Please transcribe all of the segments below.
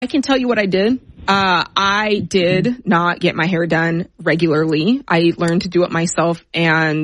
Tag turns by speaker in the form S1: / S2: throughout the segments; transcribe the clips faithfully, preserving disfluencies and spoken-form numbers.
S1: I can tell you what I did. Uh, I did not get my hair done regularly. I learned to do it myself. And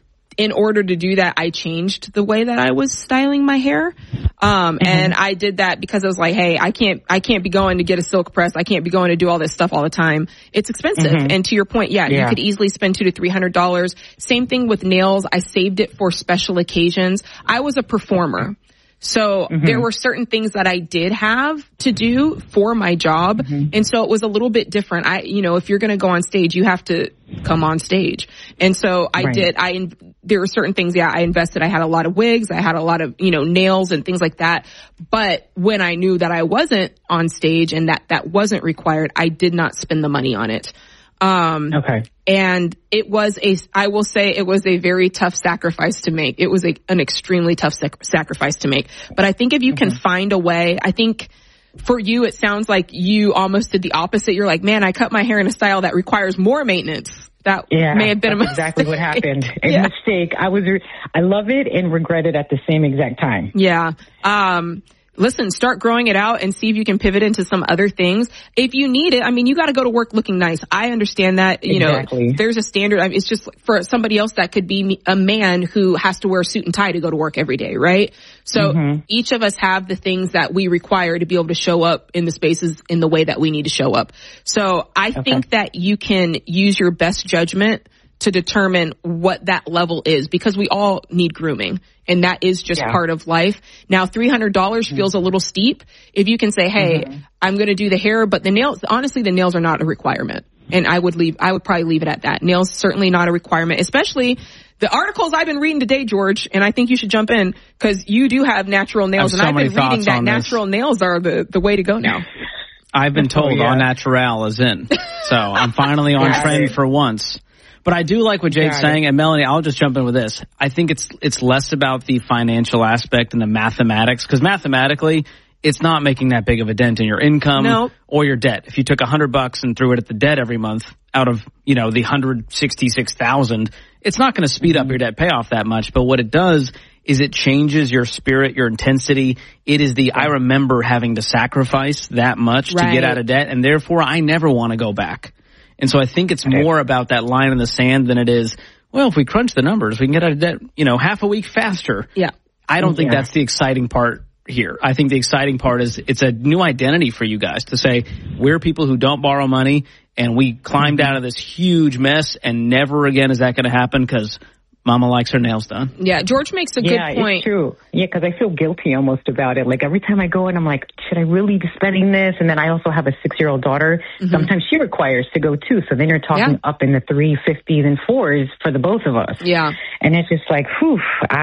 S1: in order to do that, I changed the way that I was styling my hair. Um, mm-hmm. and I did that because I was like, hey, I can't, I can't be going to get a silk press. I can't be going to do all this stuff all the time. It's expensive. Mm-hmm. And to your point, yeah, yeah, you could easily spend two to three hundred dollars. Same thing with nails. I saved it for special occasions. I was a performer. So mm-hmm. there were certain things that I did have to do for my job. Mm-hmm. And so it was a little bit different. I, you know, if you're going to go on stage, you have to come on stage. And so I right. did, I, there were certain things, yeah, I invested. I had a lot of wigs. I had a lot of, you know, nails and things like that. But when I knew that I wasn't on stage and that that wasn't required, I did not spend the money on it. Um, okay. And it was a, I will say it was a very tough sacrifice to make. It was a, an extremely tough sac- sacrifice to make. But I think if you mm-hmm. can find a way, I think for you, it sounds like you almost did the opposite. You're like, man, I cut my hair in a style that requires more maintenance. That
S2: yeah,
S1: may have been a mistake.
S2: Exactly what happened. A
S1: yeah.
S2: mistake. I was, re- I love it and regret it at the same exact time.
S1: Yeah. Um, Listen, start growing it out and see if you can pivot into some other things. If you need it, I mean, you got to go to work looking nice. I understand that, you exactly. know, there's a standard. I mean, it's just for somebody else that could be a man who has to wear a suit and tie to go to work every day, right? So mm-hmm. each of us have the things that we require to be able to show up in the spaces in the way that we need to show up. So I okay. think that you can use your best judgment to determine what that level is, because we all need grooming and that is just yeah. part of life. Now, three hundred dollars mm-hmm. feels a little steep. If you can say, hey, mm-hmm. I'm going to do the hair, but the nails, honestly, the nails are not a requirement. And I would leave, I would probably leave it at that. Nails certainly not a requirement, especially the articles I've been reading today, George, and I think you should jump in because you do have natural nails.
S3: And
S1: so
S3: I've
S1: been reading that natural
S3: this.
S1: nails are the, the way to go now.
S3: I've been told oh, yeah. all natural is in. So I'm finally on yeah, trend for once. But I do like what Jade's yeah, saying, and Melanie, I'll just jump in with this. I think it's it's less about the financial aspect and the mathematics, because mathematically, it's not making that big of a dent in your income no. or your debt. If you took a hundred bucks and threw it at the debt every month out of, you know, the one hundred sixty-six thousand, it's not going to speed up your debt payoff that much. But what it does is it changes your spirit, your intensity. It is the, I remember having to sacrifice that much right. to get out of debt, and therefore I never want to go back. And so I think it's more about that line in the sand than it is, well, if we crunch the numbers, we can get out of debt, you know, half a week faster.
S1: Yeah.
S3: I don't think yeah. that's the exciting part here. I think the exciting part is it's a new identity for you guys to say, we're people who don't borrow money, and we climbed out of this huge mess, and never again is that going to happen because Mama likes her nails done.
S1: Yeah, George makes a
S2: yeah,
S1: good point.
S2: It's true. Yeah, because I feel guilty almost about it. Like every time I go in, I'm like, should I really be spending this? And then I also have a six-year-old daughter. Mm-hmm. Sometimes she requires to go too. So then you're talking yeah. up in the three fifties and fours for the both of us.
S1: Yeah.
S2: And it's just like, whew,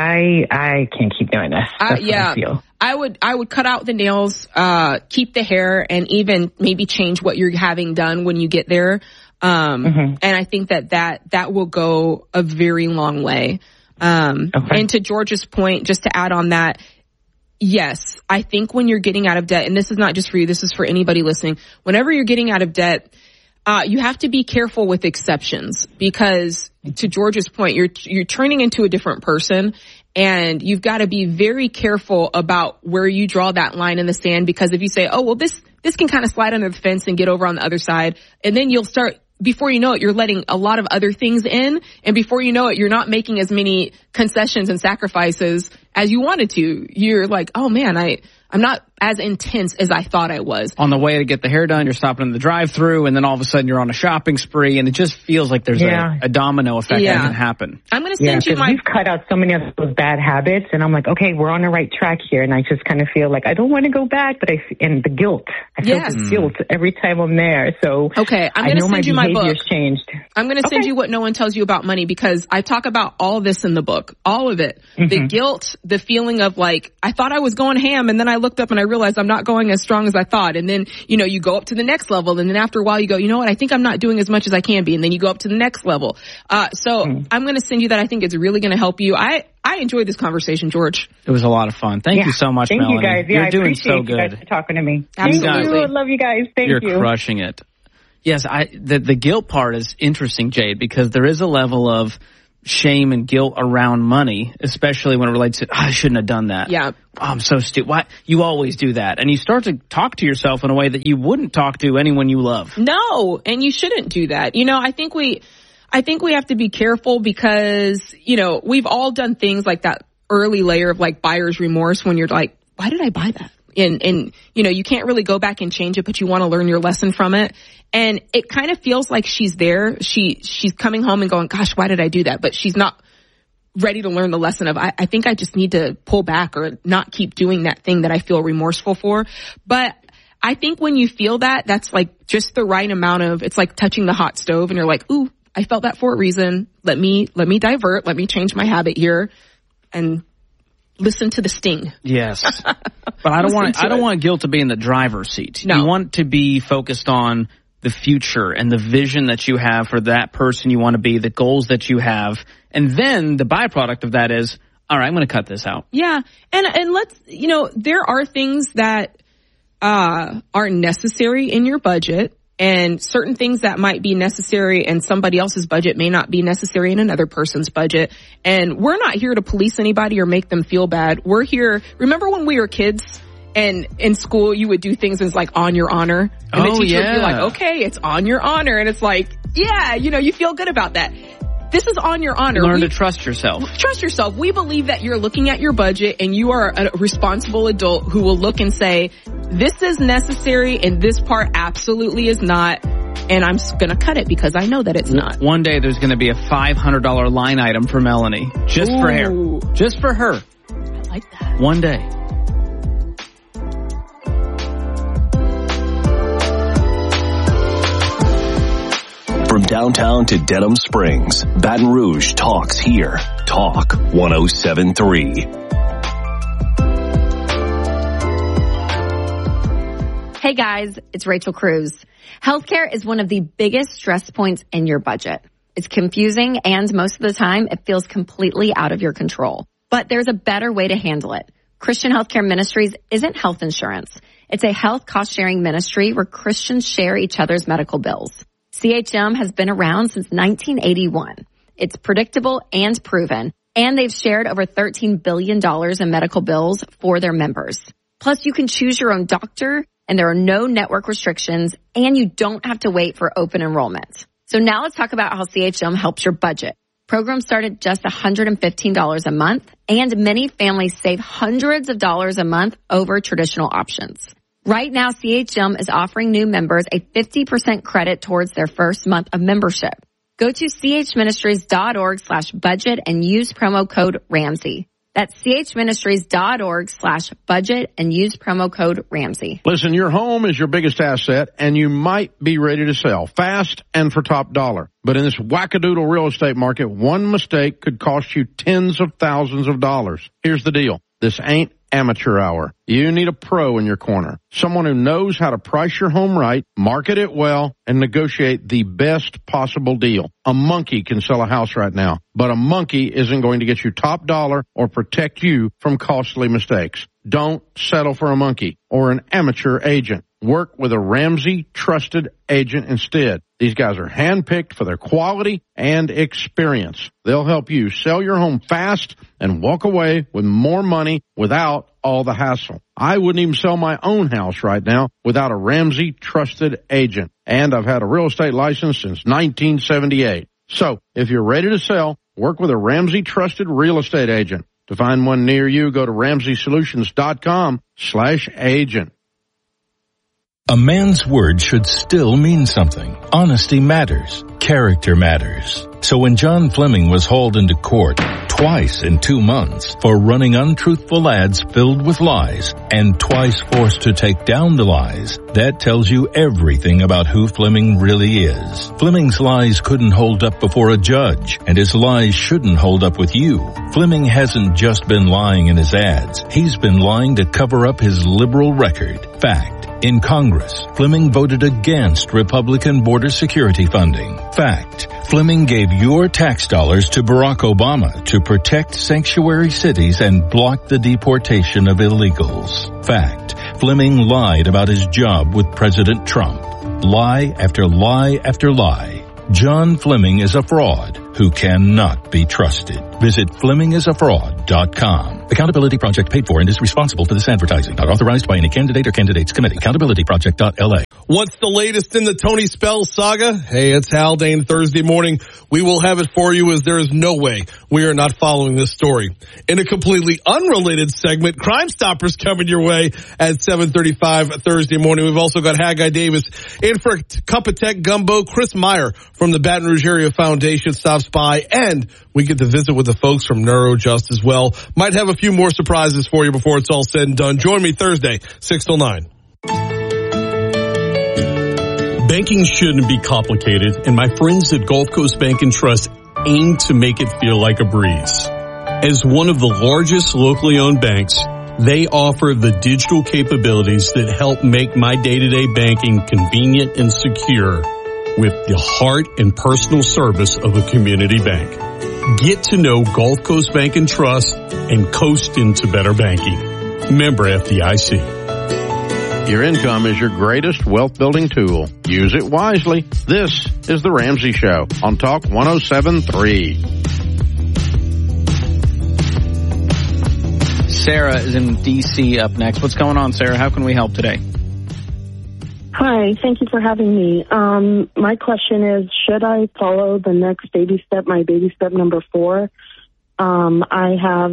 S2: I I can't keep doing this. That's
S1: uh, yeah.
S2: what I feel.
S1: I would I would cut out the nails, uh, keep the hair, and even maybe change what you're having done when you get there. Um, mm-hmm. And I think that, that that will go a very long way. Um, okay. And to George's point, just to add on that, yes, I think when you're getting out of debt, and this is not just for you, this is for anybody listening, whenever you're getting out of debt, uh, you have to be careful with exceptions, because to George's point, you're, you're turning into a different person, and you've got to be very careful about where you draw that line in the sand, because if you say, oh, well, this, this can kind of slide under the fence and get over on the other side, and then you'll start, before you know it, you're letting a lot of other things in. And before you know it, you're not making as many concessions and sacrifices as you wanted to. You're like, oh man, I, I'm not as intense as I thought I was.
S3: On the way to get the hair done, you're stopping in the drive-thru, and then all of a sudden you're on a shopping spree, and it just feels like there's yeah. a, a domino effect yeah. that can happen.
S1: I'm going to send
S2: yeah,
S1: you my...
S2: we've cut out so many of those bad habits, and I'm like, okay, we're on the right track here, and I just kind of feel like I don't want to go back, but I, and the guilt. I feel yes. the guilt every time I'm there, so
S1: okay, I'm going to send you my book.
S2: Changed.
S1: I'm going to send
S2: okay.
S1: you What No One Tells You About Money, because I talk about all this in the book, all of it. Mm-hmm. The guilt, the feeling of like, I thought I was going ham, and then I looked up and I realized I'm not going as strong as I thought. And then, you know, you go up to the next level, and then after a while you go, you know what, I think I'm not doing as much as I can be. And then you go up to the next level. Uh, so mm. I'm going to send you that. I think it's really going to help you. I, I enjoyed this conversation, George.
S3: It was a lot of fun. Thank
S2: yeah.
S3: you so much,
S2: Thank
S3: Melanie.
S2: Thank you, guys. Yeah,
S3: You're
S2: I
S3: doing so good.
S2: You guys for talking to me.
S1: Absolutely.
S2: Thank you. I love you guys. Thank
S3: You're
S2: you.
S3: You're crushing it. Yes, I, the, the guilt part is interesting, Jade, because there is a level of, shame and guilt around money, especially when it relates to, oh, I shouldn't have done that.
S1: Yeah.
S3: Oh, I'm so stupid. Why? You always do that. And you start to talk to yourself in a way that you wouldn't talk to anyone you love.
S1: No, and you shouldn't do that. You know, I think we, I think we have to be careful because, you know, we've all done things like that early layer of like buyer's remorse when you're like, why did I buy that? And, and, you know, you can't really go back and change it, but you want to learn your lesson from it. And it kind of feels like she's there. She, she's coming home and going, gosh, why did I do that? But she's not ready to learn the lesson of, I, I think I just need to pull back or not keep doing that thing that I feel remorseful for. But I think when you feel that, that's like just the right amount of, it's like touching the hot stove and you're like, ooh, I felt that for a reason. Let me, let me divert. Let me change my habit here and listen to the sting.
S3: Yes. But I don't want, I don't it. want guilt to be in the driver's seat.
S1: No.
S3: You want to be focused on the future and the vision that you have for that person you want to be, the goals that you have. And then the byproduct of that is, all right, I'm going to cut this out.
S1: Yeah. And, and let's, you know, there are things that, uh, are necessary in your budget and certain things that might be necessary in somebody else's budget may not be necessary in another person's budget. And we're not here to police anybody or make them feel bad. We're here. Remember when we were kids? And in school, you would do things as like on your honor. And
S3: oh,
S1: the teacher
S3: yeah.
S1: would be like, okay, it's on your honor. And it's like, yeah, you know, you feel good about that. This is on your honor.
S3: Learn
S1: we,
S3: to trust yourself.
S1: Trust yourself. We believe that you're looking at your budget and you are a responsible adult who will look and say, this is necessary and this part absolutely is not. And I'm going to cut it because I know that it's not.
S3: One day there's going to be a five hundred dollars line item for Melanie. Just
S1: Ooh.
S3: for her. Just for her.
S1: I like that.
S3: One day.
S4: From downtown to Denham Springs, Baton Rouge talks here. Talk one oh seven point three.
S5: Hey guys, it's Rachel Cruz. Healthcare is one of the biggest stress points in your budget. It's confusing and most of the time it feels completely out of your control. But there's a better way to handle it. Christian Healthcare Ministries isn't health insurance. It's a health cost-sharing ministry where Christians share each other's medical bills. C H M has been around since nineteen eighty-one. It's predictable and proven, and they've shared over thirteen billion dollars in medical bills for their members. Plus, you can choose your own doctor, and there are no network restrictions, and you don't have to wait for open enrollment. So now let's talk about how C H M helps your budget. Programs start at just one hundred fifteen dollars a month, and many families save hundreds of dollars a month over traditional options. Right now, C H M is offering new members a fifty percent credit towards their first month of membership. Go to chministries.org slash budget and use promo code Ramsey. That's chministries.org slash budget and use promo code Ramsey.
S6: Listen, your home is your biggest asset, and you might be ready to sell fast and for top dollar. But in this wackadoodle real estate market, one mistake could cost you tens of thousands of dollars. Here's the deal. This ain't amateur hour. You need a pro in your corner. Someone who knows how to price your home right, market it well, and negotiate the best possible deal. A monkey can sell a house right now, but a monkey isn't going to get you top dollar or protect you from costly mistakes. Don't settle for a monkey or an amateur agent. Work with a Ramsey trusted agent instead. These guys are handpicked for their quality and experience. They'll help you sell your home fast and walk away with more money without all the hassle. I wouldn't even sell my own house right now without a Ramsey trusted agent. And I've had a real estate license since nineteen seventy-eight. So if you're ready to sell, work with a Ramsey trusted real estate agent. To find one near you, go to ramseysolutions.com slash agent.
S7: A man's word should still mean something. Honesty matters. Character matters. So when John Fleming was hauled into court twice in two months for running untruthful ads filled with lies and twice forced to take down the lies, that tells you everything about who Fleming really is. Fleming's lies couldn't hold up before a judge, and his lies shouldn't hold up with you. Fleming hasn't just been lying in his ads. He's been lying to cover up his liberal record. Fact. In Congress, Fleming voted against Republican border security funding. Fact. Fleming gave your tax dollars to Barack Obama to protect sanctuary cities and block the deportation of illegals. Fact. Fleming lied about his job with President Trump. Lie after lie after lie. John Fleming is a fraud. who cannot be trusted. Visit Fleming is a fraud dot com. Accountability Project paid for and is responsible for this advertising. Not authorized by any candidate or candidates committee. accountability project dot L A.
S8: What's the latest in the Tony Spell saga? Hey, it's Haldane Thursday morning. We will have it for you as there is no way we are not following this story. In a completely unrelated segment, Crime Stoppers coming your way at seven thirty-five Thursday morning. We've also got Haggai Davis in for a cup of tech gumbo. Chris Meyer from the Baton Rouge Area Foundation stops by, and we get to visit with the folks from NeuroJust as well. Might have a few more surprises for you before it's all said and done. Join me Thursday, six till nine.
S9: Banking shouldn't be complicated, and my friends at Gulf Coast Bank and Trust aim to make it feel like a breeze. As one of the largest locally owned banks, they offer the digital capabilities that help make my day-to-day banking convenient and secure with the heart and personal service of a community bank. Get to know Gulf Coast Bank and Trust and coast into better banking. Member F D I C.
S6: Your income is your greatest wealth building tool. Use it wisely. This is The Ramsey Show on Talk one oh seven point three.
S3: Sarah is in D C up next. What's going on, Sarah? How can we help today?
S10: Hi, thank you for having me. Um, my question is, should I follow the next baby step, my baby step number four? Um, I have,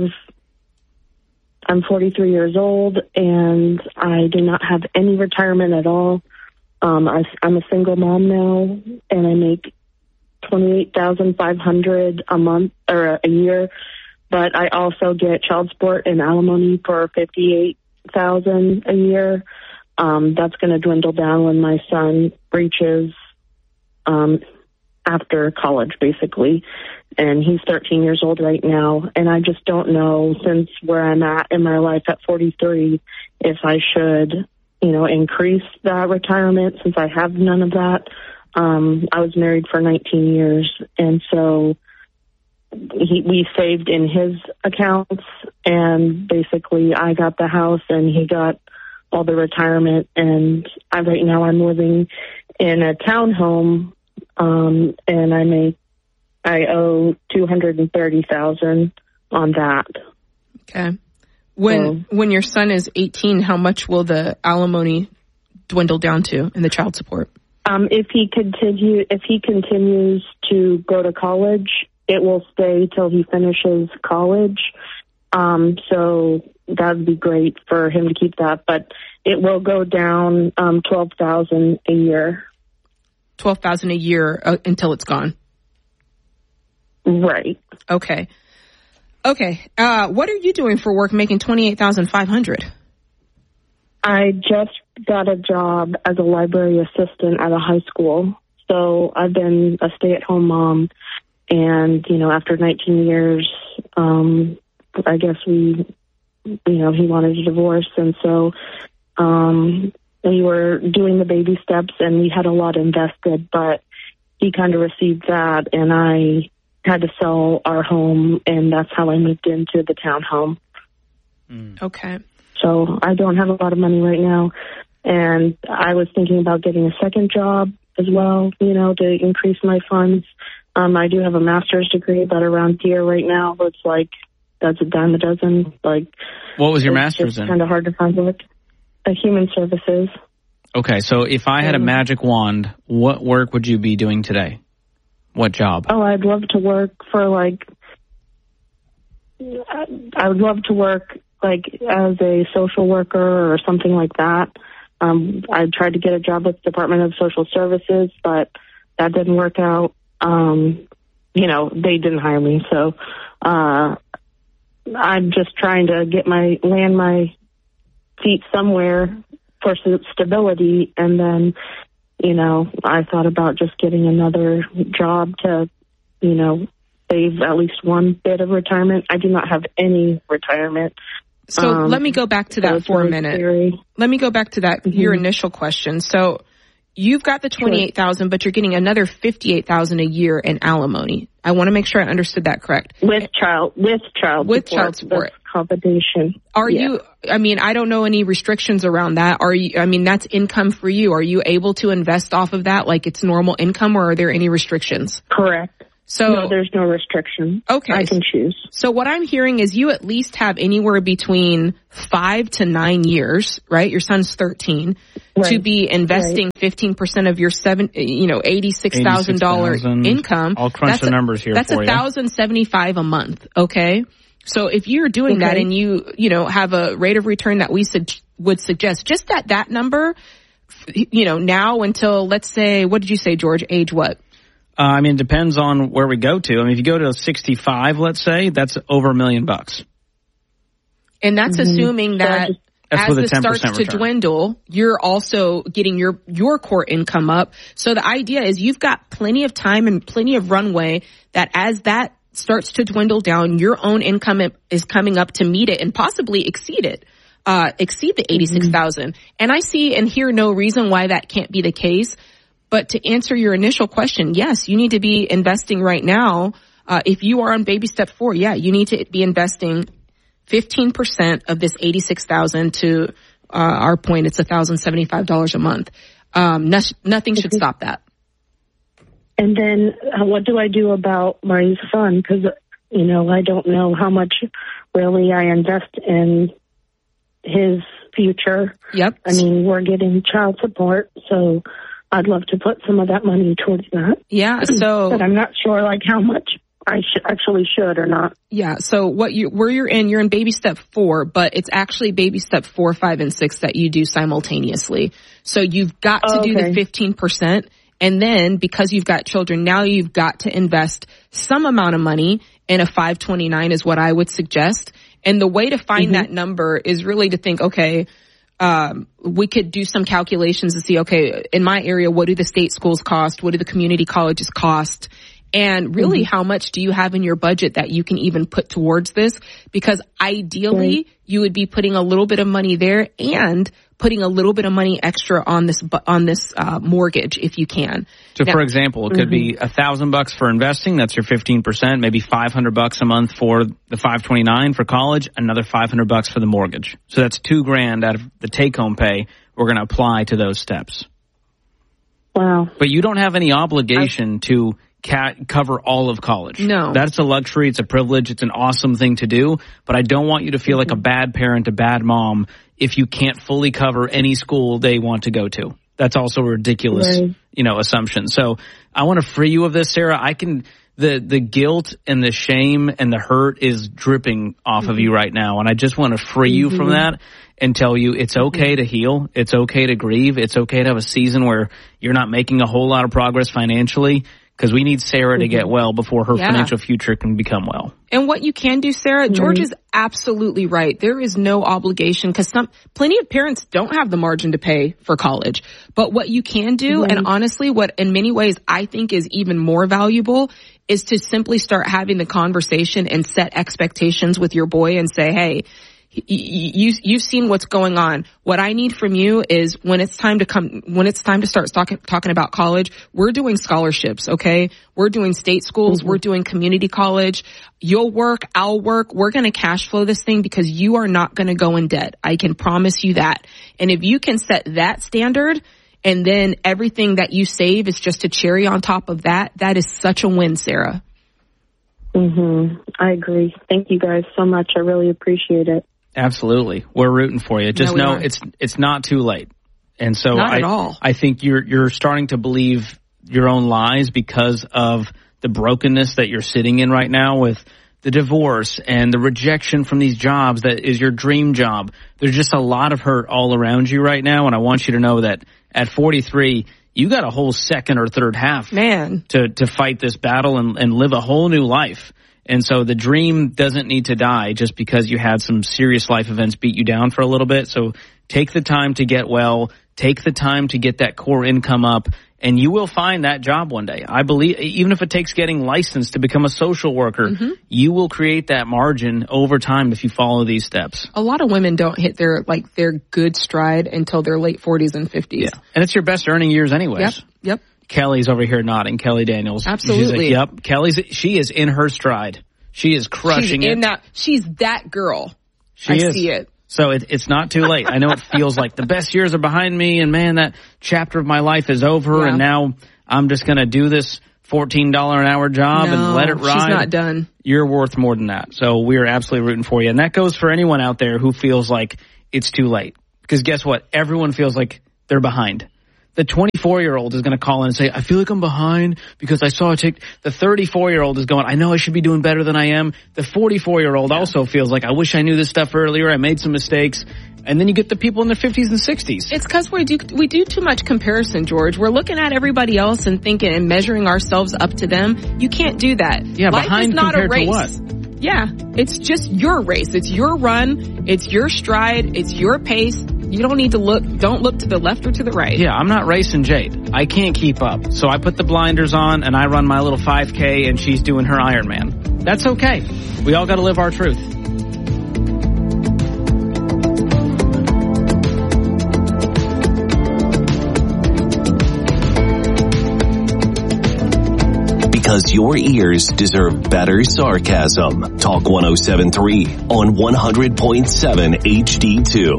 S10: I'm forty-three years old, and I do not have any retirement at all. Um, I, I'm a single mom now, and I make twenty-eight thousand five hundred dollars a month or a year. But I also get child support and alimony for fifty-eight thousand dollars a year. Um, that's going to dwindle down when my son reaches um, after college, basically. And he's thirteen years old right now. And I just don't know, since where I'm at in my life at forty-three, if I should, you know, increase that retirement since I have none of that. Um, I was married for nineteen years. And so he, we saved in his accounts. And basically I got the house and he got all the retirement, and I, right now I'm living in a townhome, um, and I make, I owe two hundred thirty thousand on that.
S1: Okay. When, so, when your son is eighteen, how much will the alimony dwindle down to and the child support?
S10: Um, if he continue, if he continues to go to college, it will stay till he finishes college. Um, so that would be great for him to keep that, but it will go down um, twelve thousand a year.
S1: Twelve thousand a year uh, until it's gone.
S10: Right.
S1: Okay. Okay. Uh, what are you doing for work, making twenty eight thousand five hundred?
S10: I just got a job as a library assistant at a high school, so I've been a stay at home mom, and you know, after nineteen years. Um, I guess we, you know, he wanted a divorce. And so um, we were doing the baby steps and we had a lot invested, but he kind of received that and I had to sell our home, and that's how I moved into the townhome.
S1: Mm. Okay.
S10: So I don't have a lot of money right now. And I was thinking about getting a second job as well, you know, to increase my funds. Um, I do have a master's degree, but around here right now, it's like, that's a dime a dozen. Like,
S3: what was your master's in?
S10: It's kind of hard to find work. Uh, human services.
S3: Okay, so if I had a magic wand, what work would you be doing today? What job?
S10: Oh, I'd love to work for like. I would love to work like as a social worker or something like that. Um, I tried to get a job with the Department of Social Services, but that didn't work out. Um, you know, they didn't hire me, so. Uh, I'm just trying to get my land my feet somewhere for stability, and then, you know, I thought about just getting another job to, you know, save at least one bit of retirement. I do not have any retirement.
S1: So um, let me go back to that for a minute.
S10: Scary.
S1: Let me go back to that mm-hmm. your initial question. So you've got the twenty-eight thousand, but you're getting another fifty-eight thousand a year in alimony. I want to make sure I understood that correct.
S10: With child, with child,
S1: with
S10: support,
S1: child support,
S10: combination.
S1: Are
S10: yeah.
S1: you? I mean, I don't know any restrictions around that. Are you? I mean, that's income for you. Are you able to invest off of that like it's normal income, or are there any restrictions?
S10: Correct.
S1: So
S10: no, there's no restriction.
S1: Okay.
S10: I can choose.
S1: So what I'm hearing is you at least have anywhere between five to nine years, right? Your son's thirteen, right. to be investing right. fifteen percent of your seven, you know, eighty-six thousand dollars income.
S3: I'll crunch
S1: that's
S3: the numbers here
S1: that's
S3: for you.
S1: That's one thousand seventy-five dollars a month, okay? So if you're doing okay. that and you, you know, have a rate of return that we su- would suggest, just at that number, you know, now until, let's say, what did you say, George, age what?
S3: Uh, I mean, it depends on where we go to. I mean, if you go to sixty-five, let's say, that's over a million bucks.
S1: And that's mm-hmm. assuming that
S3: that's
S1: as
S3: this
S1: starts to
S3: return.
S1: dwindle, you're also getting your, your core income up. So the idea is you've got plenty of time and plenty of runway that as that starts to dwindle down, your own income is coming up to meet it and possibly exceed it, uh, exceed the eighty-six thousand. Mm-hmm. And I see and hear no reason why that can't be the case. But to answer your initial question, yes, you need to be investing right now. Uh, if you are on baby step four, yeah, you need to be investing fifteen percent of this eighty-six thousand to, uh, our point, it's one thousand seventy-five dollars a month. Um, no, nothing should stop that.
S10: And then uh, what do I do about my son? Because, you know, I don't know how much really I invest in his future.
S1: Yep.
S10: I mean, we're getting child support, so I'd love to put some of that money towards that.
S1: Yeah, so...
S10: but I'm not sure, like, how much I sh- actually should or not.
S1: Yeah, so what you where you're in, you're in baby step four, but it's actually baby step four, five, and six that you do simultaneously. So you've got to
S10: oh,
S1: do
S10: okay.
S1: the fifteen percent, and then because you've got children, now you've got to invest some amount of money in a five twenty-nine is what I would suggest. And the way to find mm-hmm. that number is really to think, okay, Um, we could do some calculations to see, okay, in my area, what do the state schools cost? What do the community colleges cost? And really, mm-hmm. how much do you have in your budget that you can even put towards this? Because ideally, right. you would be putting a little bit of money there and putting a little bit of money extra on this, on this, uh, mortgage if you can.
S3: So
S1: now,
S3: for example, it could mm-hmm. be a thousand bucks for investing. That's your fifteen percent, maybe five hundred bucks a month for the five twenty-nine for college, another five hundred bucks for the mortgage. So that's two grand out of the take home pay we're going to apply to those steps.
S10: Wow.
S3: But you don't have any obligation I- to Ca- cover all of college.
S1: No.
S3: That's a luxury. It's a privilege. It's an awesome thing to do. But I don't want you to feel mm-hmm. like a bad parent, a bad mom, if you can't fully cover any school they want to go to. That's also a ridiculous, right. you know, assumption. So I want to free you of this, Sarah. I can, the, the guilt and the shame and the hurt is dripping off mm-hmm. of you right now. And I just want to free mm-hmm. you from that and tell you it's okay to heal. It's okay to grieve. It's okay to have a season where you're not making a whole lot of progress financially. Because we need Sarah to get well before her yeah. financial future can become well.
S1: And what you can do, Sarah, mm-hmm. George is absolutely right. There is no obligation because some plenty of parents don't have the margin to pay for college. But what you can do, mm-hmm. and honestly, what in many ways I think is even more valuable, is to simply start having the conversation and set expectations with your boy and say, hey, You, you've seen what's going on. What I need from you is when it's time to come, when it's time to start talking, talking about college, we're doing scholarships, okay? We're doing state schools. Mm-hmm. We're doing community college. You'll work, I'll work. We're going to cash flow this thing because you are not going to go in debt. I can promise you that. And if you can set that standard and then everything that you save is just a cherry on top of that, that is such a win, Sarah.
S10: Mm-hmm. I agree. Thank you guys so much. I really appreciate it.
S3: Absolutely. We're rooting for you. Just no, know it's it's not too late. And so
S1: not
S3: I
S1: at all.
S3: I think you're you're starting to believe your own lies because of the brokenness that you're sitting in right now with the divorce and the rejection from these jobs that is your dream job. There's just a lot of hurt all around you right now, and I want you to know that at forty-three you got a whole second or third half
S1: Man.
S3: to to fight this battle and, and live a whole new life. And so the dream doesn't need to die just because you had some serious life events beat you down for a little bit. So take the time to get well, take the time to get that core income up, and you will find that job one day. I believe, even if it takes getting licensed to become a social worker, mm-hmm. you will create that margin over time if you follow these steps.
S1: A lot of women don't hit their, like, their good stride until their late forties and fifties.
S3: Yeah. And it's your best earning years anyways.
S1: Yep, yep.
S3: Kelly's over here nodding. Kelly Daniels.
S1: Absolutely.
S3: She's like, yep. Kelly's, she is in her stride. She is crushing
S1: she's in
S3: it.
S1: That, she's that girl.
S3: She
S1: I
S3: is.
S1: see it.
S3: So it, it's not too late. I know it feels like the best years are behind me and man, that chapter of my life is over yeah. and now I'm just going to do this fourteen dollars an hour job
S1: no,
S3: and let it ride.
S1: She's not done.
S3: You're worth more than that. So we're absolutely rooting for you. And that goes for anyone out there who feels like it's too late. Because guess what? Everyone feels like they're behind. The twenty-four-year-old is going to call in and say, I feel like I'm behind because I saw a tick. The thirty-four-year-old is going, I know I should be doing better than I am. The forty-four-year-old yeah. also feels like, I wish I knew this stuff earlier. I made some mistakes. And then you get the people in their fifties and sixties.
S1: It's because we do, we do too much comparison, George. We're looking at everybody else and thinking and measuring ourselves up to them. You can't do that.
S3: Yeah,
S1: Life
S3: behind
S1: is not
S3: compared
S1: a race.
S3: to what?
S1: Yeah, it's just your race. It's your run. It's your stride. It's your pace. You don't need to look, don't look to the left or to the right.
S3: Yeah, I'm not racing Jade. I can't keep up. So I put the blinders on and I run my little five K and she's doing her Ironman. That's okay. We all gotta live our truth.
S4: Because your ears deserve better sarcasm. Talk one oh seven point three on one hundred point seven H D two.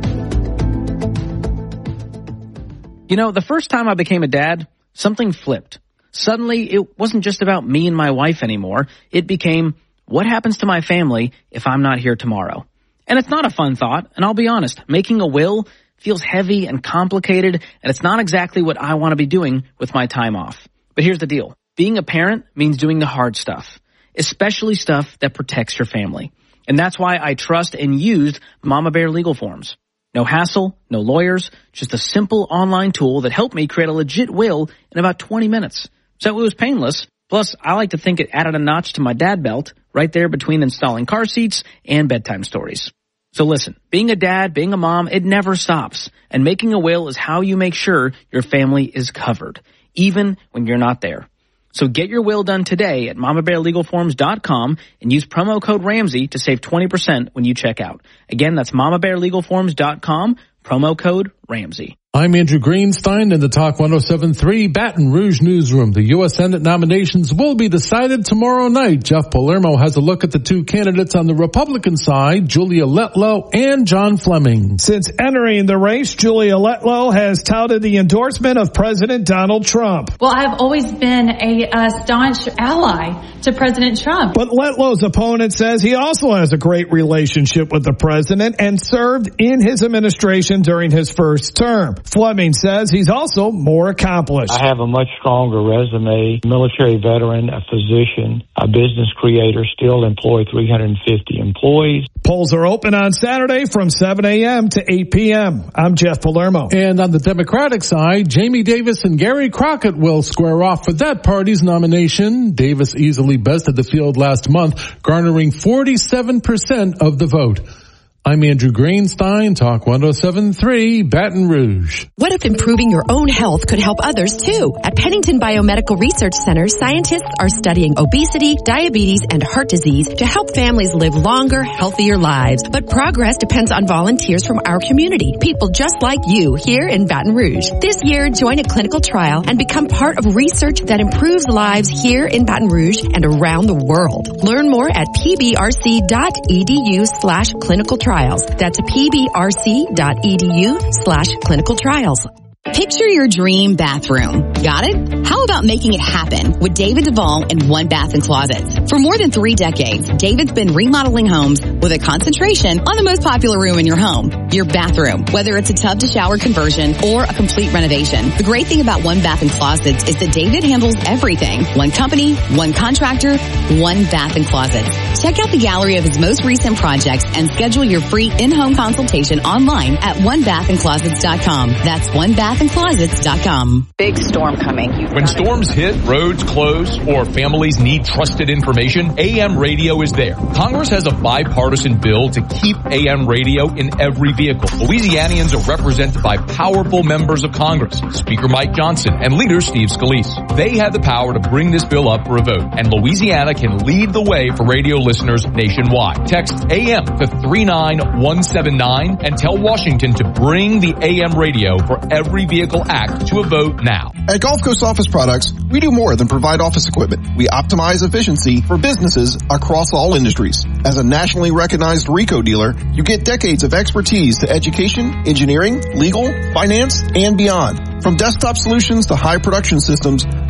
S3: You know, the first time I became a dad, something flipped. Suddenly, it wasn't just about me and my wife anymore. It became, what happens to my family if I'm not here tomorrow? And it's not a fun thought, and I'll be honest, making a will feels heavy and complicated, and it's not exactly what I want to be doing with my time off. But here's the deal. Being a parent means doing the hard stuff, especially stuff that protects your family. And that's why I trust and used Mama Bear Legal Forms. No hassle, no lawyers, just a simple online tool that helped me create a legit will in about twenty minutes. So it was painless. Plus, I like to think it added a notch to my dad belt right there between installing car seats and bedtime stories. So listen, being a dad, being a mom, it never stops. And making a will is how you make sure your family is covered, even when you're not there. So get your will done today at mama bear legal forms dot com and use promo code Ramsey to save twenty percent when you check out. Again, that's mama bear legal forms dot com, promo code Ramsey.
S8: I'm Andrew Greenstein in the Talk one oh seven point three Baton Rouge newsroom. The U S Senate nominations will be decided tomorrow night. Jeff Palermo has a look at the two candidates on the Republican side, Julia Letlow and John Fleming.
S11: Since entering the race, Julia Letlow has touted the endorsement of President Donald Trump.
S12: Well, I've always been a, a staunch ally to President Trump.
S11: But Letlow's opponent says he also has a great relationship with the president and served in his administration during his first term. Fleming says he's also more accomplished.
S13: I have a much stronger resume, military veteran, a physician, a business creator, still employ three hundred fifty employees.
S11: Polls are open on Saturday from seven a.m. to eight p.m. I'm Jeff Palermo.
S8: And on the Democratic side, Jamie Davis and Gary Crockett will square off for that party's nomination. Davis easily bested the field last month, garnering forty-seven percent of the vote. I'm Andrew Greenstein, Talk one oh seven point three, Baton Rouge.
S14: What if improving your own health could help others too? At Pennington Biomedical Research Center, scientists are studying obesity, diabetes, and heart disease to help families live longer, healthier lives. But progress depends on volunteers from our community, people just like you here in Baton Rouge. This year, join a clinical trial and become part of research that improves lives here in Baton Rouge and around the world. Learn more at pbrc.edu slash clinical trials. That's pbrc.edu slash clinical trials.
S15: Picture your dream bathroom. Got it? How about making it happen with David Duvall and One Bath and Closets? For more than three decades, David's been remodeling homes with a concentration on the most popular room in your home, your bathroom, whether it's a tub to shower conversion or a complete renovation. The great thing about One Bath and Closets is that David handles everything. One company, one contractor, One Bath and Closets. Check out the gallery of his most recent projects and schedule your free in-home consultation online at one bath and closets dot com. That's one bath and closets dot com.
S16: Big storm coming.
S17: When storms hit, roads close, or families need trusted information, A M radio is there. Congress has a bipartisan bill to keep A M radio in every vehicle. Louisianians are represented by powerful members of Congress, Speaker Mike Johnson and Leader Steve Scalise. They have the power to bring this bill up for a vote, and Louisiana can lead the way for radio listeners nationwide. Text A M to three nine one seven nine and tell Washington to bring the A M radio for every Vehicle Act to a vote now.
S18: At Gulf Coast Office Products, we do more than provide office equipment. We optimize efficiency for businesses across all industries. As a nationally recognized RICO dealer, you get decades of expertise to education, engineering, legal, finance, and beyond. From desktop solutions to high production systems,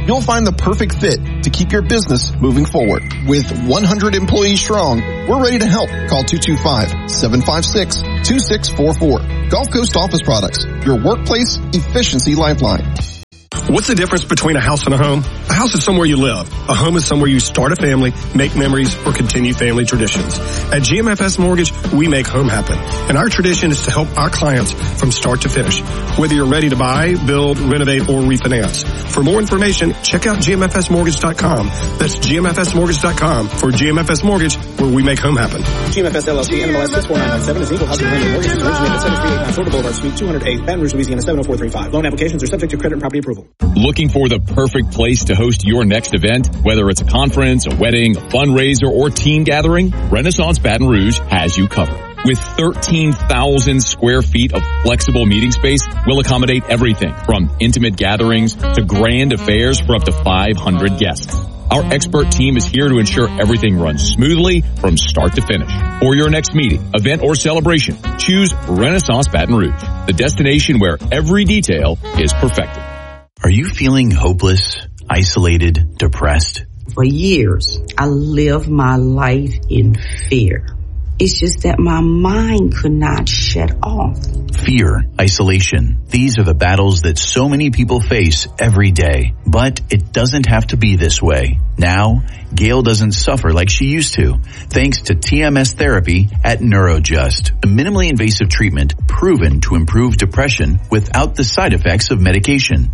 S18: you'll find the perfect fit to keep your business moving forward. With one hundred employees strong, we're ready to help. Call two two five, seven five six, two six four four. Gulf Coast Office Products, your workplace efficiency lifeline.
S16: What's the difference between a house and a home? A house is somewhere you live. A home is somewhere you start a family, make memories, or continue family traditions. At G M F S Mortgage, we make home happen. And our tradition is to help our clients from start to finish. Whether you're ready to buy, build, renovate, or refinance. For more information, check out G M F S mortgage dot com. That's G M F S mortgage dot com for G M F S Mortgage, where we make home happen.
S19: G M F S L L C, N M L S six four nine nine seven is equal housing lender mortgage. Originated at seven three eight nine Florida Boulevard, Suite two oh eight, Baton Rouge, Louisiana seven oh four three five. Loan applications are subject to credit and property approval.
S17: Looking for the perfect place to host your next event? Whether it's a conference, a wedding, a fundraiser, or team gathering, Renaissance Baton Rouge has you covered. With thirteen thousand square feet of flexible meeting space, we'll accommodate everything from intimate gatherings to grand affairs for up to five hundred guests. Our expert team is here to ensure everything runs smoothly from start to finish. For your next meeting, event, or celebration, choose Renaissance Baton Rouge, the destination where every detail is perfected.
S20: Are you feeling hopeless, isolated, depressed?
S21: For years, I lived my life in fear. It's just that my mind could not shut off.
S20: Fear, isolation. These are the battles that so many people face every day. But it doesn't have to be this way. Now, Gail doesn't suffer like she used to, thanks to T M S therapy at NeuroJust, a minimally invasive treatment proven to improve depression without the side effects of medication.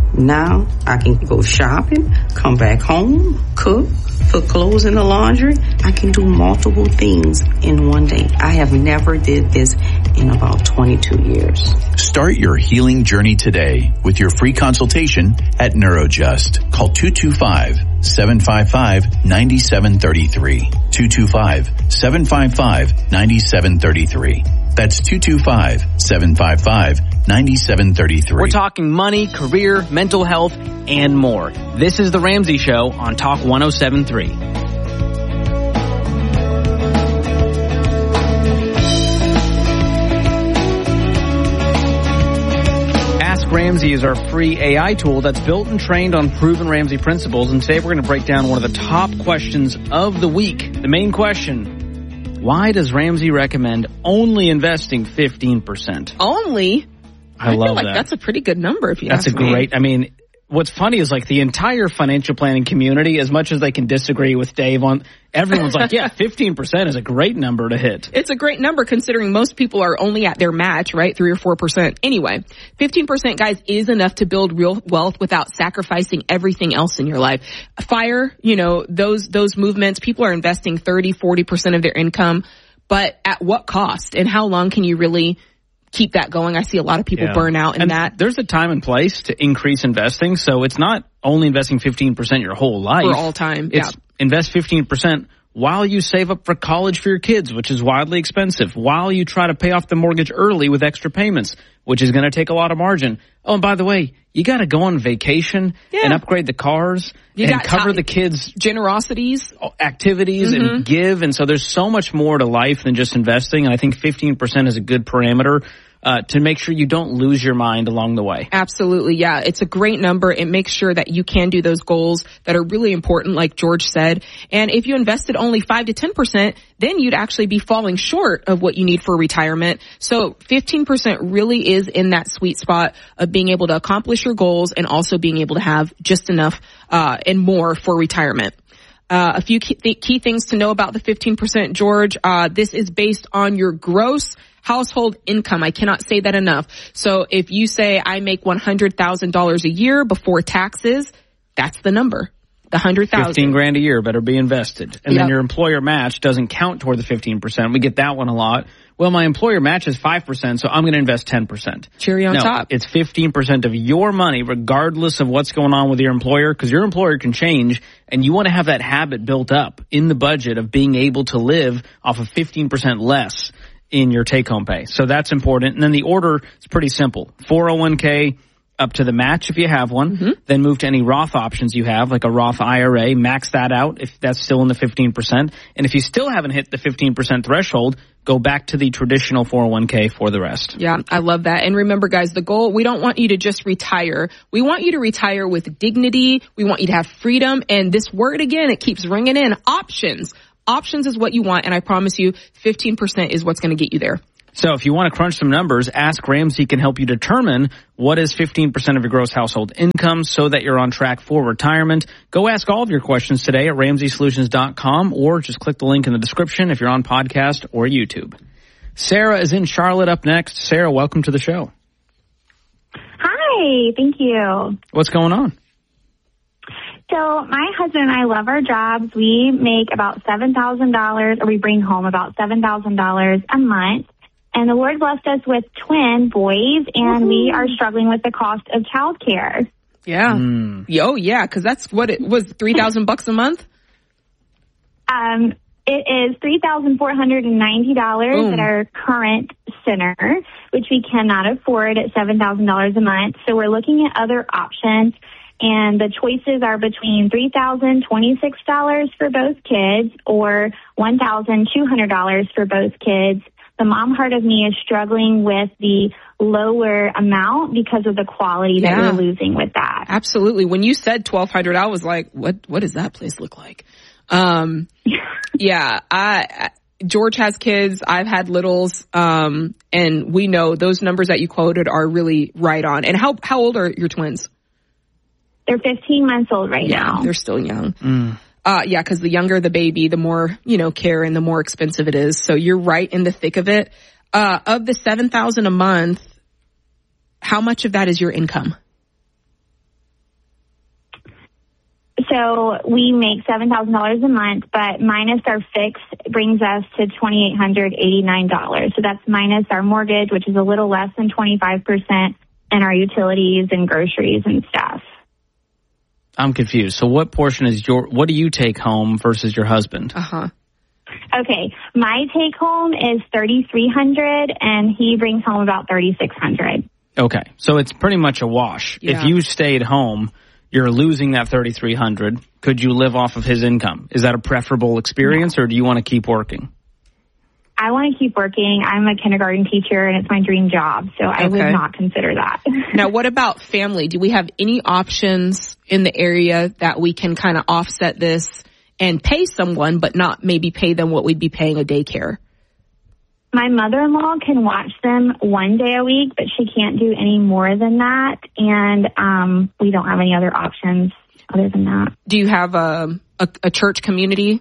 S21: Now I can go shopping, come back home, cook, put clothes in the laundry. I can do multiple things in one day. I have never did this in about twenty-two years.
S20: Start your healing journey today with your free consultation at NeuroJust. Call two two five, seven five five, nine seven three three. two two five, seven five five, nine seven three three. That's two two five, seven five five, nine seven three three.
S3: We're talking money, career, mental health, and more. This is The Ramsey Show on Talk one oh seven point three. Ask Ramsey is our free A I tool that's built and trained on proven Ramsey principles. And today we're going to break down one of the top questions of the week. The main question: why does Ramsey recommend only investing fifteen percent?
S1: Only?
S3: I,
S1: I
S3: love
S1: feel like
S3: that.
S1: That's a pretty good number if you
S3: That's
S1: ask
S3: a
S1: me.
S3: great, I mean, what's funny is like the entire financial planning community, as much as they can disagree with Dave on, everyone's like, yeah, fifteen percent is a great number to hit.
S1: It's a great number considering most people are only at their match, right? Three or four percent. Anyway, fifteen percent, guys, is enough to build real wealth without sacrificing everything else in your life. Fire, you know, those, those movements, people are investing thirty, forty percent of their income. But at what cost, and how long can you really keep that going? I see a lot of people
S3: Yeah.
S1: burn out in
S3: and
S1: that.
S3: There's a time and place to increase investing. So it's not only investing fifteen percent your whole life.
S1: For all time.
S3: It's
S1: yeah.
S3: invest fifteen percent while you save up for college for your kids, which is wildly expensive, while you try to pay off the mortgage early with extra payments, which is going to take a lot of margin. Oh, and by the way, you got to go on vacation
S1: Yeah.
S3: and upgrade the cars
S1: You
S3: and
S1: got
S3: cover
S1: ti-
S3: the kids'
S1: generosities,
S3: activities
S1: Mhm.
S3: and give. And so there's so much more to life than just investing. And I think fifteen percent is a good parameter uh, to make sure you don't lose your mind along the way.
S1: Absolutely. Yeah. It's a great number. It makes sure that you can do those goals that are really important, like George said. And if you invested only five to ten percent, then you'd actually be falling short of what you need for retirement. So fifteen percent really is in that sweet spot of being able to accomplish your goals and also being able to have just enough, uh, and more for retirement. Uh, a few key, th- key things to know about the fifteen percent, George. Uh, this is based on your gross household income. I cannot say that enough. So if you say I make one hundred thousand dollars a year before taxes, that's the number. The one hundred thousand dollars.
S3: fifteen grand a year better be invested. And
S1: Yep.
S3: then your employer match doesn't count toward the fifteen percent. We get that one a lot. Well, my employer matches five percent, so I'm going to invest ten percent.
S1: Cherry on
S3: no,
S1: top.
S3: It's fifteen percent of your money, regardless of what's going on with your employer, because your employer can change, and you want to have that habit built up in the budget of being able to live off of fifteen percent less in your take-home pay. So that's important. And then the order is pretty simple. four oh one k, up to the match if you have one, mm-hmm. then move to any Roth options you have, like a Roth I R A, max that out if that's still in the fifteen percent. And if you still haven't hit the fifteen percent threshold, go back to the traditional four oh one k for the rest.
S1: Yeah, I love that. And remember, guys, the goal, we don't want you to just retire. We want you to retire with dignity. We want you to have freedom. And this word, again, it keeps ringing in, options. Options is what you want, and I promise you fifteen percent is what's going to get you there.
S3: So if you want to crunch some numbers, Ask Ramsey can help you determine what is fifteen percent of your gross household income so that you're on track for retirement. Go ask all of your questions today at ramsey solutions dot com or just click the link in the description if you're on podcast or YouTube. Sarah is in Charlotte up next. Sarah, welcome to the show.
S2: Hi, thank you.
S3: What's going on?
S2: So my husband and I love our jobs. We make about seven thousand dollars, or we bring home about seven thousand dollars a month. And the Lord blessed us with twin boys, and mm-hmm. we are struggling with the cost of childcare.
S1: Yeah. Mm. Oh, yeah, because that's what it was, three thousand bucks a month?
S2: Um, it is three thousand four hundred ninety dollars Boom. At our current center, which we cannot afford at seven thousand dollars a month. So we're looking at other options, and the choices are between three thousand twenty-six dollars for both kids or one thousand two hundred dollars for both kids. The mom heart of me is struggling with the lower amount because of the quality that
S1: yeah.
S2: we're losing with that.
S1: Absolutely. When you said twelve hundred dollars, I was like, what, what does that place look like? Um, yeah, I, George has kids. I've had littles. Um, and we know those numbers that you quoted are really right on. And how, how old are your twins?
S2: They're fifteen months old right
S1: yeah,
S2: now.
S1: They're still young. Mm. Uh, yeah, because the younger the baby, the more, you know, care and the more expensive it is. So you're right in the thick of it. Uh, of the seven thousand a month, how much of that is your income?
S2: So we make seven thousand dollars a month, but minus our fix brings us to two thousand eight hundred eighty-nine dollars. So that's minus our mortgage, which is a little less than twenty-five percent, and our utilities and groceries and stuff.
S3: I'm confused. So what portion is your, what do you take home versus your husband?
S1: Uh-huh.
S2: Okay. My take home is thirty-three hundred dollars and he brings home about thirty-six hundred dollars.
S3: Okay. So it's pretty much a wash.
S1: Yeah.
S3: If you stayed home, you're losing that thirty-three hundred dollars. Could you live off of his income? Is that a preferable experience or do you want to keep working?
S2: I want to keep working. I'm a kindergarten teacher and it's my dream job. So I
S1: okay.
S2: would not consider that.
S1: Now, what about family? Do we have any options in the area that we can kind of offset this and pay someone, but not maybe pay them what we'd be paying a daycare?
S2: My mother-in-law can watch them one day a week, but she can't do any more than that. And um, we don't have any other options other than that.
S1: Do you have a, a, a church community?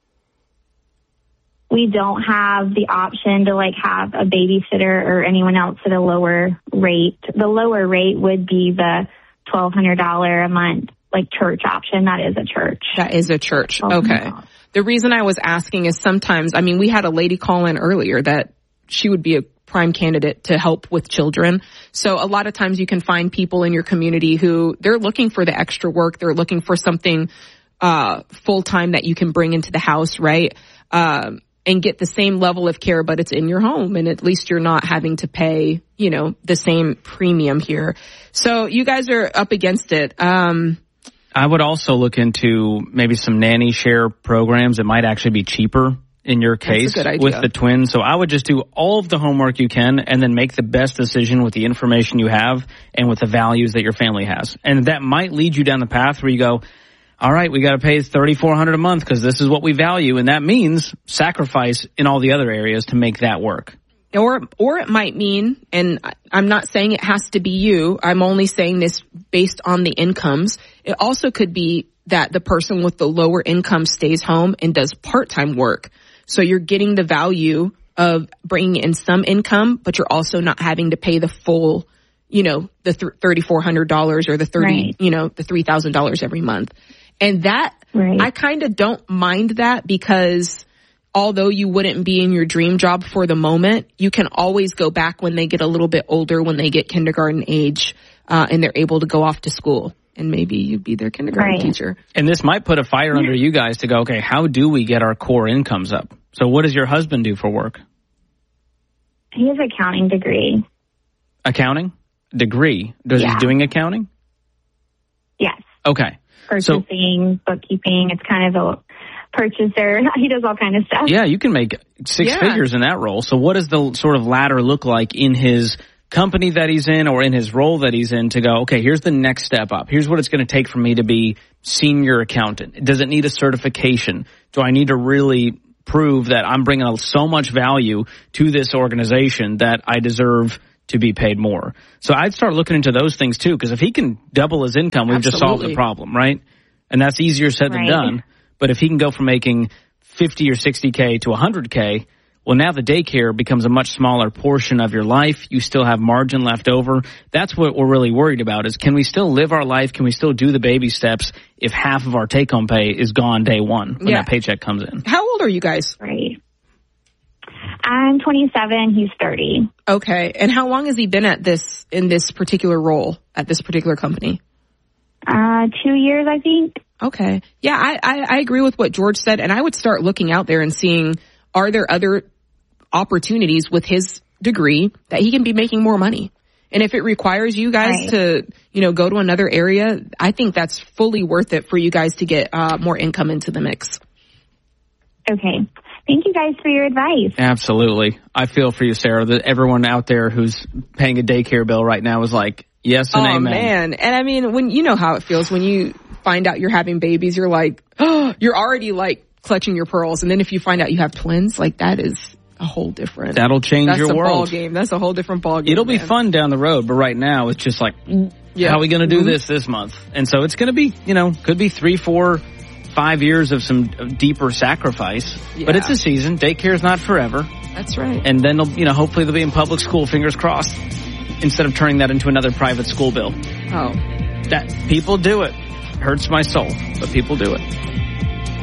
S2: We don't have the option to like have a babysitter or anyone else at a lower rate. The lower rate would be the twelve hundred dollars a month, like church option. That is a church.
S1: That is a church. Okay. The reason I was asking is sometimes, I mean, we had a lady call in earlier that she would be a prime candidate to help with children. So a lot of times you can find people in your community who they're looking for the extra work. They're looking for something, uh, full time that you can bring into the house, right? Um, and get the same level of care, but it's in your home and at least you're not having to pay, you know, the same premium here. So you guys are up against it. Um,
S3: I would also look into maybe some nanny share programs. It might actually be cheaper in your case with the twins. So I would just do all of the homework you can and then make the best decision with the information you have and with the values that your family has. And that might lead you down the path where you go, all right, we got to pay thirty-four hundred dollars a month because this is what we value. And that means sacrifice in all the other areas to make that work.
S1: Or, or it might mean, and I'm not saying it has to be you. I'm only saying this based on the incomes. It also could be that the person with the lower income stays home and does part-time work. So you're getting the value of bringing in some income, but you're also not having to pay the full, you know, the th- thirty-four hundred dollars or the thirty, right. you know, the three thousand dollars every month. And that, right. I kind of don't mind that because although you wouldn't be in your dream job for the moment, you can always go back when they get a little bit older, when they get kindergarten age, uh, and they're able to go off to school. And maybe you'd be their kindergarten right. teacher.
S3: And this might put a fire under you guys to go, okay, how do we get our core incomes up? So what does your husband do for work?
S2: He has an accounting degree.
S3: Accounting? degree. Does
S2: yeah.
S3: he doing accounting?
S2: Yes.
S3: Okay.
S2: Purchasing, so, bookkeeping. It's kind of a purchaser. He does all kind of stuff.
S3: Yeah, you can make six
S1: yeah.
S3: figures in that role. So what does the sort of ladder look like in his company that he's in or in his role that he's in to go, okay, here's the next step up. Here's what it's going to take for me to be senior accountant. Does it need a certification? Do I need to really prove that I'm bringing so much value to this organization that I deserve to be paid more? So I'd start looking into those things too, because if he can double his income, we've Absolutely. just solved the problem, right? And that's easier said
S2: right.
S3: than done. But if he can go from making fifty or sixty K to one hundred K, well, now the daycare becomes a much smaller portion of your life. You still have margin left over. That's what we're really worried about is, can we still live our life? Can we still do the baby steps if half of our take-home pay is gone day one when
S1: yeah.
S3: that paycheck comes in?
S1: How old are you guys?
S2: Right. I'm twenty-seven. He's thirty.
S1: Okay. And how long has he been at this, in this particular role at this particular company?
S2: Uh, two years, I think.
S1: Okay. Yeah, I, I, I agree with what George said. And I would start looking out there and seeing, are there other opportunities with his degree that he can be making more money? And if it requires you guys right. to, you know, go to another area, I think that's fully worth it for you guys to get uh, more income into the mix.
S2: Okay. Thank you guys for your advice.
S3: Absolutely. I feel for you, Sarah, that everyone out there who's paying a daycare bill right now is like, yes and
S1: oh,
S3: amen.
S1: Man. And I mean, when you know how it feels when you find out you're having babies, you're like, oh, you're already like clutching your pearls. And then if you find out you have twins, like that is a whole different.
S3: That'll change
S1: that's
S3: your
S1: a
S3: world.
S1: Ball game. That's a whole different ball game.
S3: It'll be
S1: man.
S3: fun down the road, but right now it's just like, yeah. how are we going to do mm-hmm. this this month? And so it's going to be, you know, could be three, four, five years of some deeper sacrifice. Yeah. But it's a season. Daycare is not forever.
S1: That's right.
S3: And then they'll, you know, hopefully they'll be in public school. Fingers crossed. Instead of turning that into another private school bill.
S1: Oh,
S3: that people do it. Hurts my soul, but people do it.